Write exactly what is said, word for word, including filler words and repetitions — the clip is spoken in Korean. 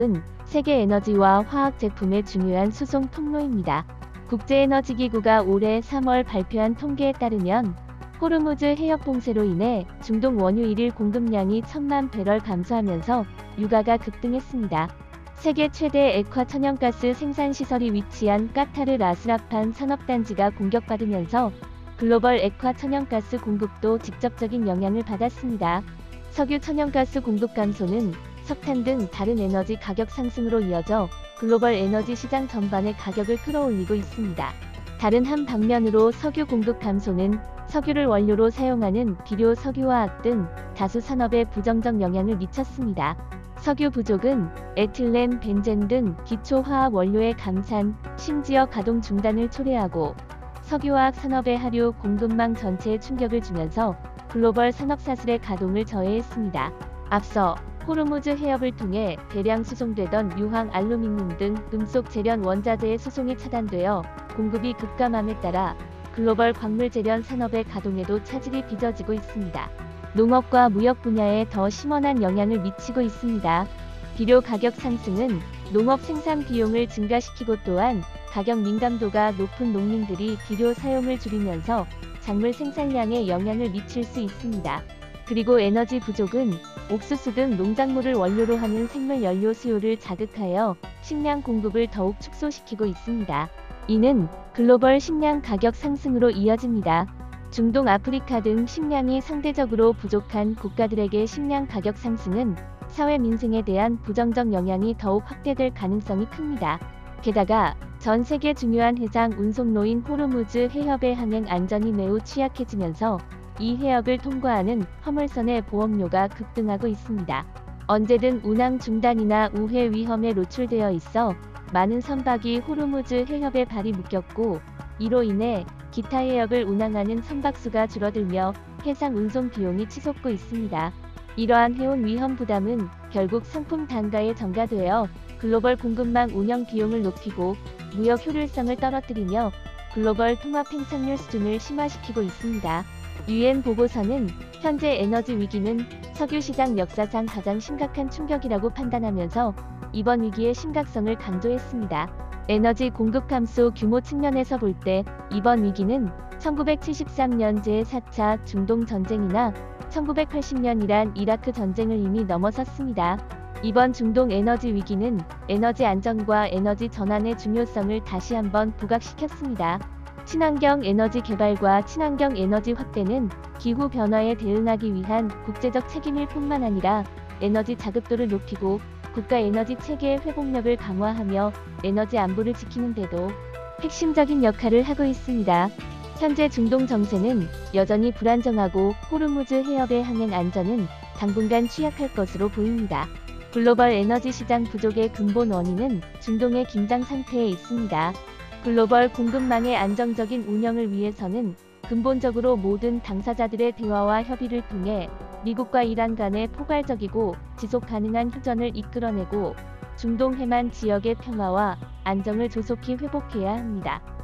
은 세계 에너지와 화학 제품의 중요한 수송 통로입니다. 국제에너지기구가 올해 삼월 발표한 통계에 따르면 호르무즈 해역 봉쇄로 인해 중동 원유 일 일 공급량이 천만 배럴 감소하면서 유가가 급등했습니다. 세계 최대 액화 천연가스 생산시설이 위치한 까타르 라스라판 산업단지가 공격받으면서 글로벌 액화 천연가스 공급도 직접적인 영향을 받았습니다. 석유 천연가스 공급 감소는 석탄 등 다른 에너지 가격 상승으로 이어져 글로벌 에너지 시장 전반의 가격을 끌어올리고 있습니다. 다른 한 방면으로 석유 공급 감소는 석유를 원료로 사용하는 비료 석유화학 등 다수 산업에 부정적 영향을 미쳤습니다. 석유 부족은 에틸렌, 벤젠 등 기초화학 원료의 감산, 심지어 가동 중단을 초래하고 석유화학 산업의 하류 공급망 전체에 충격을 주면서 글로벌 산업사슬의 가동을 저해했습니다. 앞서 호르무즈 해협을 통해 대량 수송되던 유황 알루미늄 등 금속 재련 원자재의 수송이 차단되어 공급이 급감함에 따라 글로벌 광물 재련 산업의 가동에도 차질이 빚어지고 있습니다. 농업과 무역 분야에 더 심원한 영향을 미치고 있습니다. 비료 가격 상승은 농업 생산 비용을 증가시키고 또한 가격 민감도가 높은 농민들이 비료 사용을 줄이면서 작물 생산량에 영향을 미칠 수 있습니다. 그리고 에너지 부족은 옥수수 등 농작물을 원료로 하는 생물 연료 수요를 자극하여 식량 공급을 더욱 축소시키고 있습니다. 이는 글로벌 식량 가격 상승으로 이어집니다. 중동, 아프리카 등 식량이 상대적으로 부족한 국가들에게 식량 가격 상승은 사회 민생에 대한 부정적 영향이 더욱 확대될 가능성이 큽니다. 게다가 전 세계 중요한 해상 운송로인 호르무즈 해협의 항행 안전이 매우 취약해지면서 이 해역을 통과하는 화물선의 보험료가 급등하고 있습니다. 언제든 운항 중단이나 우회 위험에 노출되어 있어 많은 선박이 호르무즈 해협에 발이 묶였고 이로 인해 기타 해역을 운항하는 선박수가 줄어들며 해상 운송 비용이 치솟고 있습니다. 이러한 해운 위험 부담은 결국 상품 단가에 전가되어 글로벌 공급망 운영 비용을 높이고 무역 효율성을 떨어뜨리며 글로벌 통합 팽창률 수준을 심화시키고 있습니다. 유엔 보고서는 현재 에너지 위기는 석유 시장 역사상 가장 심각한 충격이라고 판단하면서 이번 위기의 심각성을 강조했습니다. 에너지 공급 감소 규모 측면에서 볼 때 이번 위기는 천구백칠십삼 년 제사 차 중동 전쟁이나 천구백팔십 년 이란 이라크 전쟁을 이미 넘어섰습니다. 이번 중동 에너지 위기는 에너지 안전과 에너지 전환의 중요성을 다시 한번 부각시켰습니다. 친환경 에너지 개발과 친환경 에너지 확대는 기후 변화에 대응하기 위한 국제적 책임일 뿐만 아니라 에너지 자급도를 높이고 국가 에너지 체계의 회복력을 강화하며 에너지 안보를 지키는 데도 핵심적인 역할을 하고 있습니다. 현재 중동 정세는 여전히 불안정하고 호르무즈 해협의 항행 안전은 당분간 취약할 것으로 보입니다. 글로벌 에너지 시장 부족의 근본 원인은 중동의 긴장 상태에 있습니다. 글로벌 공급망의 안정적인 운영을 위해서는 근본적으로 모든 당사자들의 대화와 협의를 통해 미국과 이란 간의 포괄적이고 지속 가능한 휴전을 이끌어내고 중동 해만 지역의 평화와 안정을 조속히 회복해야 합니다.